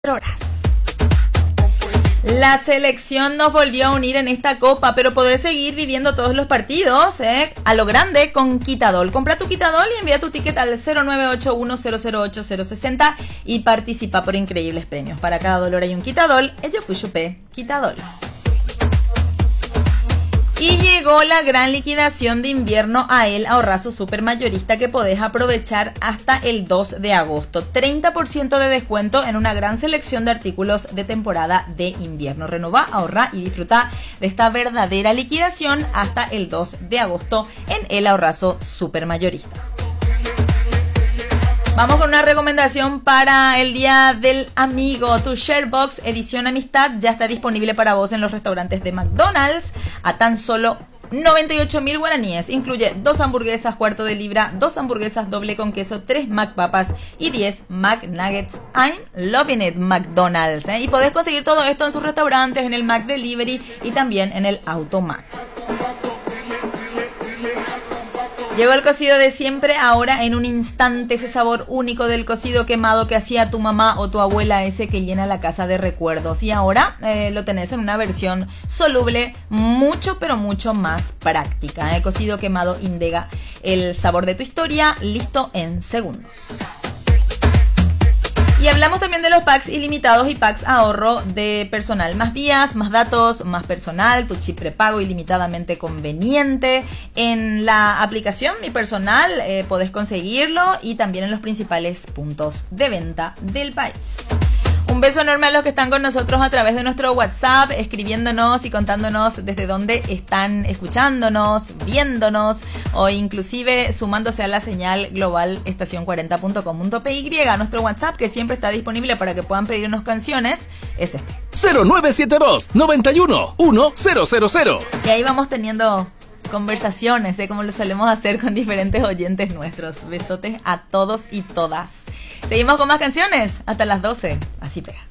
horas. La selección nos volvió a unir en esta copa, pero podés seguir viviendo todos los partidos a lo grande con Quitadol. Compra tu Quitadol y envía tu ticket al 0981008060 y participa por increíbles premios. Para cada dolor hay un Quitadol. Ello Cuyupé, Quitadol. Y llegó la gran liquidación de invierno a El Ahorrazo Supermayorista que podés aprovechar hasta el 2 de agosto. 30% de descuento en una gran selección de artículos de temporada de invierno. Renová, ahorrá y disfruta de esta verdadera liquidación hasta el 2 de agosto en El Ahorrazo Supermayorista. Vamos con una recomendación para el Día del Amigo. Tu Sharebox edición Amistad ya está disponible para vos en los restaurantes de McDonald's a tan solo 98.000 guaraníes. Incluye 2 hamburguesas cuarto de libra, 2 hamburguesas doble con queso, 3 McPapas y 10 McNuggets. I'm loving it, McDonald's. Y podés conseguir todo esto en sus restaurantes, en el McDelivery y también en el Automac. Llegó el cocido de siempre, ahora en un instante, ese sabor único del cocido quemado que hacía tu mamá o tu abuela, ese que llena la casa de recuerdos. Y ahora lo tenés en una versión soluble, mucho pero mucho más práctica. Cocido quemado Indega, el sabor de tu historia, listo en segundos. Y hablamos también de los packs ilimitados y packs ahorro de personal. Más días, más datos, más personal, tu chip prepago ilimitadamente conveniente. En la aplicación Mi Personal podés conseguirlo y también en los principales puntos de venta del país. Un beso enorme a los que están con nosotros a través de nuestro WhatsApp, escribiéndonos y contándonos desde dónde están escuchándonos, viéndonos o inclusive sumándose a la señal global estacion40.com.py. Nuestro WhatsApp, que siempre está disponible para que puedan pedirnos canciones, es este. 0972 91 1000. Y ahí vamos teniendo conversaciones, como lo solemos hacer con diferentes oyentes nuestros. Besotes a todos y todas. Seguimos con más canciones hasta las 12. Así pega.